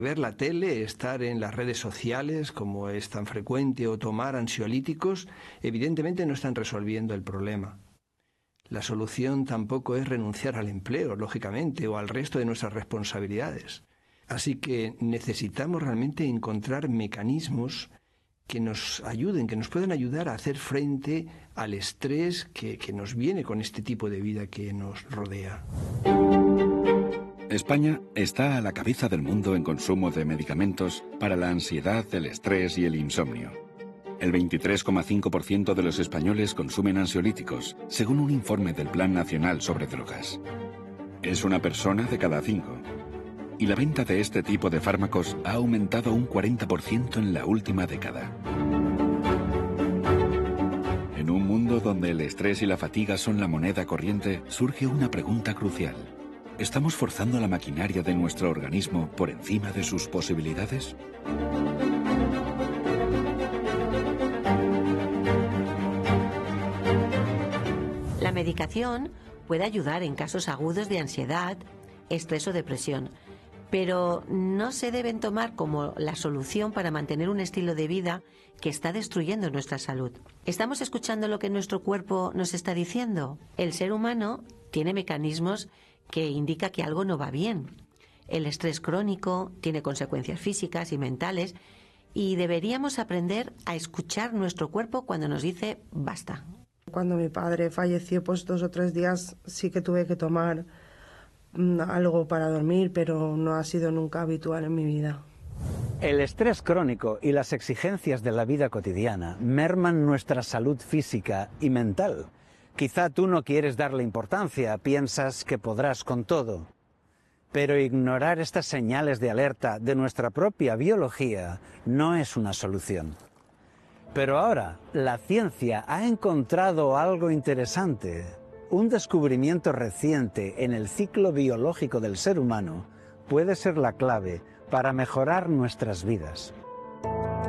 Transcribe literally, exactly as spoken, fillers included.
Ver la tele, estar en las redes sociales, como es tan frecuente, o tomar ansiolíticos, evidentemente no están resolviendo el problema. La solución tampoco es renunciar al empleo, lógicamente, o al resto de nuestras responsabilidades. Así que necesitamos realmente encontrar mecanismos que nos ayuden, que nos puedan ayudar a hacer frente al estrés que, que nos viene con este tipo de vida que nos rodea. España está a la cabeza del mundo en consumo de medicamentos para la ansiedad, el estrés y el insomnio. El veintitrés coma cinco por ciento de los españoles consumen ansiolíticos, según un informe del Plan Nacional sobre Drogas. Es una persona de cada cinco. Y la venta de este tipo de fármacos ha aumentado un cuarenta por ciento en la última década. En un mundo donde el estrés y la fatiga son la moneda corriente, surge una pregunta crucial. ¿Estamos forzando la maquinaria de nuestro organismo por encima de sus posibilidades? La medicación puede ayudar en casos agudos de ansiedad, estrés o depresión, pero no se deben tomar como la solución para mantener un estilo de vida que está destruyendo nuestra salud. ¿Estamos escuchando lo que nuestro cuerpo nos está diciendo? El ser humano tiene mecanismos que indican que algo no va bien. El estrés crónico tiene consecuencias físicas y mentales y deberíamos aprender a escuchar nuestro cuerpo cuando nos dice basta. Cuando mi padre falleció, pues dos o tres días sí que tuve que tomar algo para dormir, pero no ha sido nunca habitual en mi vida. El estrés crónico y las exigencias de la vida cotidiana merman nuestra salud física y mental. Quizá tú no quieres darle importancia, piensas que podrás con todo. Pero ignorar estas señales de alerta de nuestra propia biología no es una solución. Pero ahora, la ciencia ha encontrado algo interesante. Un descubrimiento reciente en el ciclo biológico del ser humano puede ser la clave para mejorar nuestras vidas.